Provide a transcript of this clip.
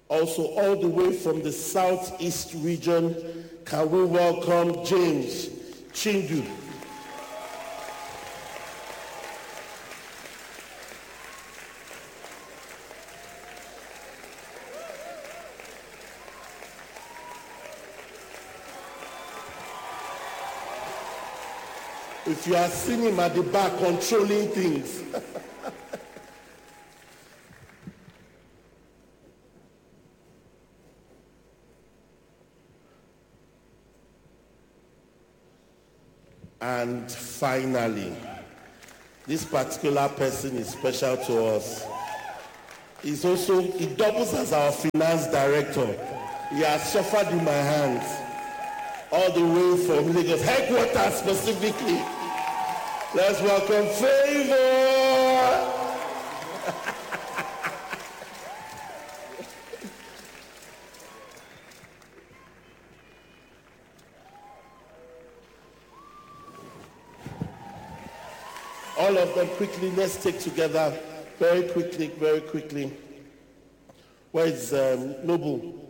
Also, all the way from the Southeast region, can we welcome James Chindu? If you are seeing him at the back controlling things. And finally, this particular person is special to us. He doubles as our finance director. He has suffered in my hands all the way from Lagos headquarters specifically. Let's welcome Favor. All of them quickly, let's take together very quickly. Where is Noble?